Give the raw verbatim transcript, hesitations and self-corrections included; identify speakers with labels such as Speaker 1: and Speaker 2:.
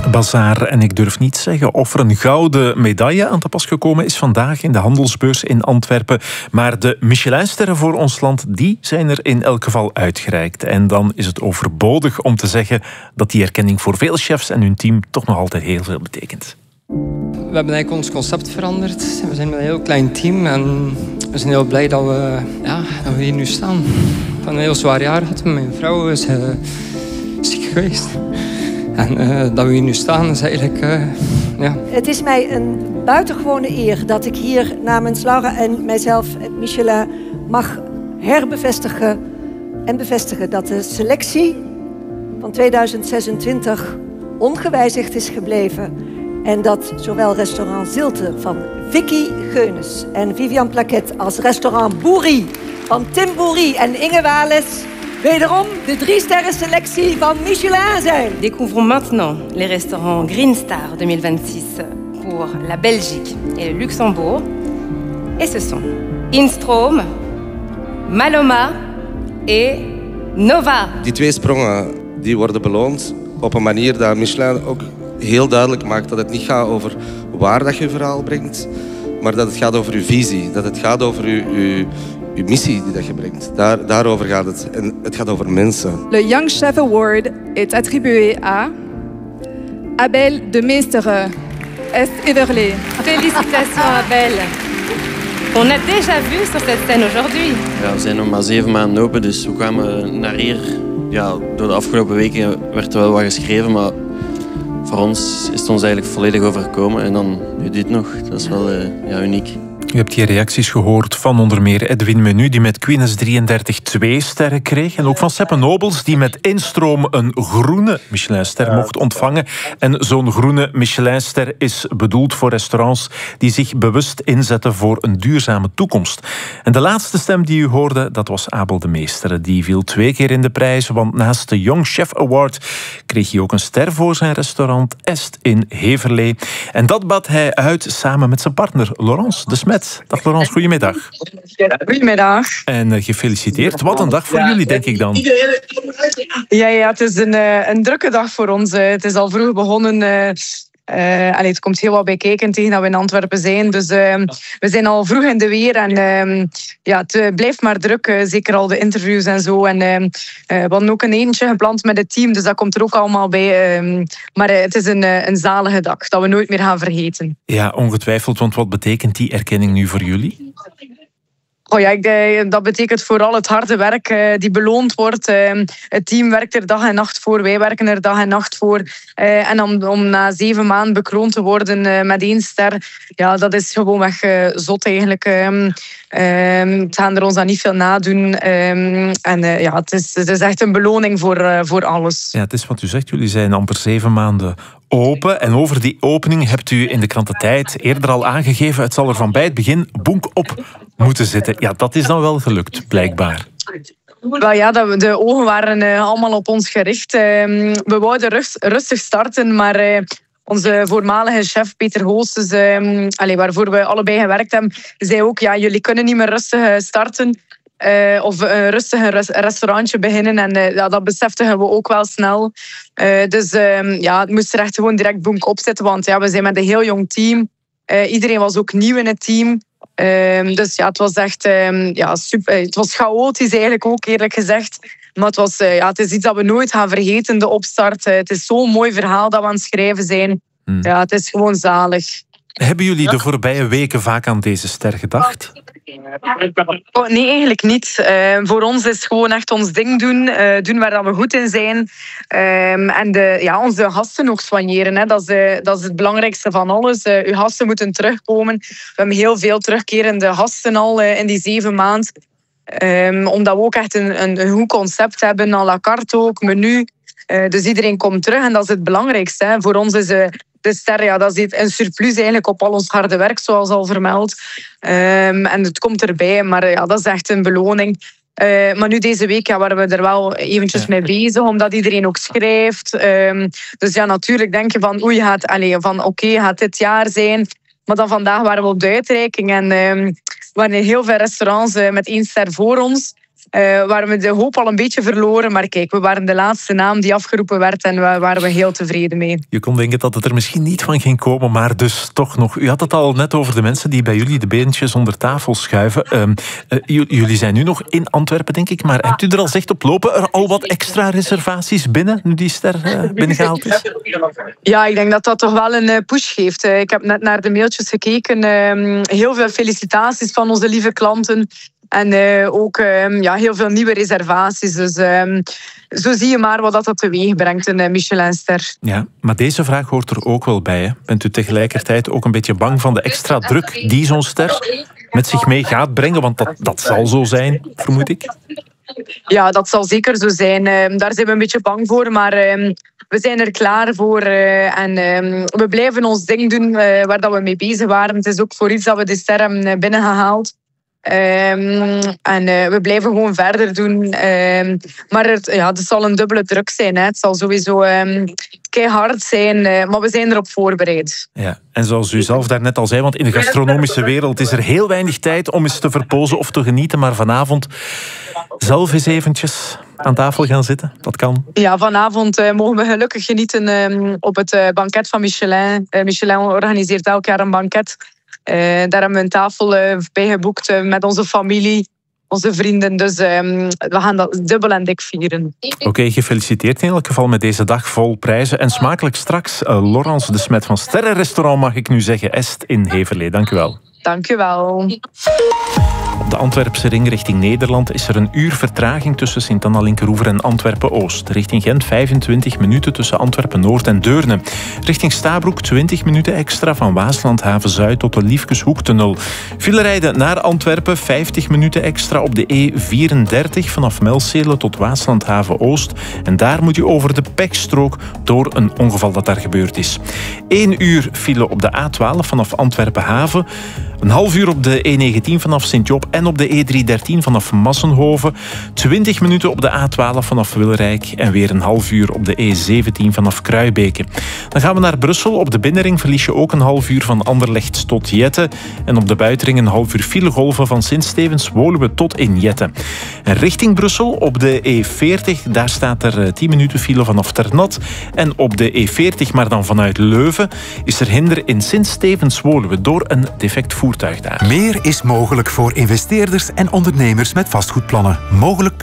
Speaker 1: Bazaar. En ik durf niet zeggen of er een gouden medaille aan te pas gekomen is vandaag in de handelsbeurs in Antwerpen. Maar de Michelinsterren voor ons land, die zijn er in elk geval uitgereikt. En dan is het overbodig om te zeggen dat die erkenning voor veel chefs en hun team toch nog altijd heel veel betekent.
Speaker 2: We hebben eigenlijk ons concept veranderd. We zijn met een heel klein team en we zijn heel blij dat we, ja, dat we hier nu staan. Van een heel zwaar jaar gehad. Mijn vrouw is uh, ziek geweest. En uh, dat we hier nu staan is eigenlijk... Uh, ja.
Speaker 3: Het is mij een buitengewone eer dat ik hier namens Laura en mijzelf, Michelin, mag herbevestigen en bevestigen dat de selectie van tweeduizend zesentwintig ongewijzigd is gebleven. En dat zowel restaurant Zilte van Vicky Geunis en Vivian Plaquette als restaurant Boerie van Tim Boerie en Inge Wales wederom de drie sterren selectie van Michelin zijn.
Speaker 4: Découvrons maintenant les restaurants Green Star tweeduizend vijfenzestig pour la Belgique et le Luxembourg. Et ce sont Instrom, Maloma et Nova.
Speaker 5: Die twee sprongen die worden beloond op een manier dat Michelin ook heel duidelijk maakt dat het niet gaat over waar dat je je verhaal brengt, maar dat het gaat over je visie, dat het gaat over je, je, je missie die dat je brengt. Daar, daarover gaat het. En het gaat over mensen.
Speaker 6: Le Young Chef Award est attribué à Abel de Meesteren, Est-Everley.
Speaker 4: Félicitations Abel. On a déjà vu sur cette scène aujourd'hui.
Speaker 7: Ja, we zijn nog maar zeven maanden open, dus we kwamen naar hier. Ja, door de afgelopen weken werd er wel wat geschreven, maar voor ons is het ons eigenlijk volledig overkomen. En dan nu dit nog. Dat is wel uh, ja, uniek.
Speaker 1: U hebt die reacties gehoord van onder meer Edwin Menu, die met Queen's drieëndertig twee sterren kreeg. En ook van Seppe Nobels, die met Instroom een groene Michelinster mocht ontvangen. En zo'n groene Michelinster is bedoeld voor restaurants die zich bewust inzetten voor een duurzame toekomst. En de laatste stem die u hoorde, dat was Abel de Meesteren. Die viel twee keer in de prijs, want naast de Young Chef Award kreeg hij ook een ster voor zijn restaurant Est in Heverlee. En dat bad hij uit samen met zijn partner Laurence de Smet. Dag Laurence, goedemiddag.
Speaker 8: Goedemiddag.
Speaker 1: En uh, gefeliciteerd. Wat een dag voor jullie, denk ik dan.
Speaker 8: Ja, ja, het is een, uh, een drukke dag voor ons. Uh, het is al vroeg begonnen. Uh, uh, allee, het komt heel wat bij kijken tegen dat we in Antwerpen zijn. Dus uh, we zijn al vroeg in de weer. En uh, ja, het uh, blijft maar druk. Uh, zeker al de interviews en zo. En uh, uh, we hadden ook een eentje gepland met het team. Dus dat komt er ook allemaal bij. Uh, maar uh, het is een, uh, een zalige dag dat we nooit meer gaan vergeten.
Speaker 1: Ja, ongetwijfeld. Want wat betekent die erkenning nu voor jullie?
Speaker 8: Oh ja, ik, dat betekent vooral het harde werk uh, die beloond wordt. Uh, het team werkt er dag en nacht voor, wij werken er dag en nacht voor. Uh, en om, om na zeven maanden bekroond te worden uh, met één ster, ja, dat is gewoonweg uh, zot eigenlijk. Um, um, het gaan er ons aan niet veel nadoen. Um, en uh, ja, het is, het is echt een beloning voor, uh, voor alles.
Speaker 1: Ja, het is wat u zegt, jullie zijn amper zeven maanden open. En over die opening hebt u in de krant De Tijd eerder al aangegeven, het zal er van bij het begin bonk op moeten zitten. Ja, dat is dan wel gelukt, blijkbaar.
Speaker 8: Wel ja, de ogen waren uh, allemaal op ons gericht. Uh, we wouden rust, rustig starten, maar uh, onze voormalige chef Peter Hoostes, uh, allez, waarvoor we allebei gewerkt hebben, zei ook, ja, jullie kunnen niet meer rustig starten. Uh, of een rustig res- restaurantje beginnen. En uh, ja, dat beseften we ook wel snel. Uh, dus uh, ja, het moest er echt gewoon direct bonk opzetten. Want ja, we zijn met een heel jong team. Uh, iedereen was ook nieuw in het team. Uh, dus ja, het was echt uh, ja, super. Het was chaotisch eigenlijk ook, eerlijk gezegd. Maar het, was, uh, ja, het is iets dat we nooit gaan vergeten, de opstart. Uh, het is zo'n mooi verhaal dat we aan het schrijven zijn. Hmm. Ja, het is gewoon zalig.
Speaker 1: Hebben jullie de voorbije weken vaak aan deze ster gedacht?
Speaker 8: Oh, nee, eigenlijk niet. Uh, voor ons is het gewoon echt ons ding doen. Uh, doen waar we goed in zijn. Um, en de, ja, onze gasten ook soigneren. Hè. Dat, is, uh, dat is het belangrijkste van alles. Uh, uw gasten moeten terugkomen. We hebben heel veel terugkerende gasten al uh, in die zeven maanden. Um, omdat we ook echt een, een, een goed concept hebben. À la carte ook, menu. Uh, dus iedereen komt terug en dat is het belangrijkste. Hè. Voor ons is... Uh, De ster, ja, dat is een surplus eigenlijk op al ons harde werk, zoals al vermeld. Um, en het komt erbij, maar ja, dat is echt een beloning. Uh, maar nu deze week ja, waren we er wel eventjes ja. mee bezig, omdat iedereen ook schrijft. Um, dus ja, natuurlijk denk je van, oei, gaat, allez, van oké, okay, gaat dit jaar zijn. Maar dan vandaag waren we op de uitreiking en um, er waren heel veel restaurants uh, met één ster voor ons. uh, waren we de hoop al een beetje verloren. Maar kijk, we waren de laatste naam die afgeroepen werd en daar waren we heel tevreden mee.
Speaker 1: Je kon denken dat het er misschien niet van ging komen, maar dus toch nog. U had het al net over de mensen die bij jullie de beentjes onder tafel schuiven. Uh, uh, jullie zijn nu nog in Antwerpen, denk ik, maar hebt u er al zicht op? Lopen er al wat extra reservaties binnen, nu die ster uh, binnengehaald is?
Speaker 8: Ja, ik denk dat dat toch wel een uh, push geeft. Uh, ik heb net naar de mailtjes gekeken. Uh, heel veel felicitaties van onze lieve klanten. En uh, ook uh, ja, heel veel nieuwe reservaties. Dus uh, zo zie je maar wat dat teweeg brengt, een uh, Michelinster.
Speaker 1: Ja, maar deze vraag hoort er ook wel bij. Hè? Bent u tegelijkertijd ook een beetje bang van de extra druk die zo'n ster met zich mee gaat brengen? Want dat, dat zal zo zijn, vermoed ik.
Speaker 8: Ja, dat zal zeker zo zijn. Uh, daar zijn we een beetje bang voor, maar uh, we zijn er klaar voor. Uh, en uh, we blijven ons ding doen uh, waar dat we mee bezig waren. Het is ook voor iets dat we de ster hebben binnengehaald. Um, en uh, we blijven gewoon verder doen. Um, maar het, ja, het zal een dubbele druk zijn. Hè. Het zal sowieso um, keihard zijn, uh, maar we zijn erop voorbereid.
Speaker 1: Ja, en zoals u zelf daarnet al zei, want in de gastronomische wereld is er heel weinig tijd om eens te verpozen of te genieten. Maar vanavond zelf eens eventjes aan tafel gaan zitten. Dat kan.
Speaker 8: Ja, vanavond uh, mogen we gelukkig genieten um, op het uh, banket van Michelin. Uh, Michelin organiseert elk jaar een banket. Uh, daar hebben we een tafel uh, bij geboekt uh, met onze familie, onze vrienden. Dus uh, we gaan dat dubbel en dik vieren.
Speaker 1: Oké, okay, gefeliciteerd in elk geval met deze dag vol prijzen. En smakelijk straks, uh, Laurence de Smet van Sterrenrestaurant, mag ik nu zeggen, Est in Heverlee. Dank u wel.
Speaker 8: Dank u wel.
Speaker 1: Op de Antwerpse ring richting Nederland is er een uur vertraging tussen Sint-Anna-Linkeroever en Antwerpen-Oost. Richting Gent vijfentwintig minuten tussen Antwerpen-Noord en Deurne. Richting Stabroek twintig minuten extra van Waaslandhaven-Zuid tot de Liefkeshoektunnel. Filerijden naar Antwerpen vijftig minuten extra op de E vierendertig vanaf Melcele tot Waaslandhaven-Oost. En daar moet u over de pechstrook door een ongeval dat daar gebeurd is. Eén uur file op de A twaalf vanaf Antwerpen-Haven. Een half uur op de E negentien vanaf Sint-Job en op de E driehonderddertien vanaf Massenhoven. twintig minuten op de A twaalf vanaf Wilrijk en weer een half uur op de E zeventien vanaf Kruibeke. Dan gaan we naar Brussel. Op de binnenring verlies je ook een half uur van Anderlecht tot Jette. En op de buitenring een half uur filegolven van Sint-Stevens-Woluwe tot in Jette. En richting Brussel op de E veertig, daar staat er tien minuten file vanaf Ternat. En op de E veertig, maar dan vanuit Leuven, is er hinder in Sint-Stevens-Woluwe door een defect voertuig daar.
Speaker 9: Meer is mogelijk voor investeerders en ondernemers met vastgoedplannen. Mogelijk